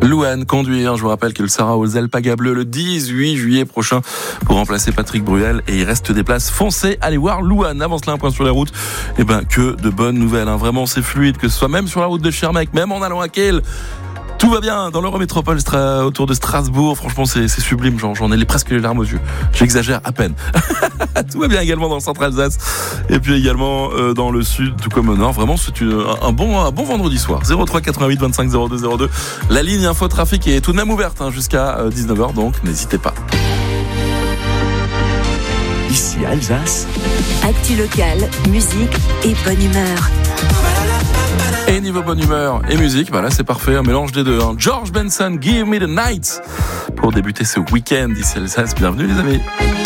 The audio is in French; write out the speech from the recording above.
Louane conduire, je vous rappelle qu'elle sera aux Alpagas Bleus le 18 juillet prochain pour remplacer Patrick Bruel et il reste des places. Foncez, allez voir Louane. Avant cela, un point sur les routes. Que de bonnes nouvelles, hein. Vraiment c'est fluide, que ce soit même sur la route de Schirmeck, même en allant à Kiel. Tout va bien dans l'Eurométropole autour de Strasbourg. Franchement, c'est sublime. J'en ai presque les larmes aux yeux. J'exagère à peine. Tout va bien également dans le centre Alsace. Et puis également dans le sud, tout comme au nord. Vraiment, c'est un bon vendredi soir. 03 88 25 02 02. La ligne info trafic est tout de même ouverte jusqu'à 19h. Donc, n'hésitez pas. Ici Alsace. Actu locale, musique et bonne humeur. Et niveau bonne humeur et musique, là c'est parfait, un mélange des deux. George Benson, Give Me the Night. Pour débuter ce week-end, ici Alsace, bienvenue les amis.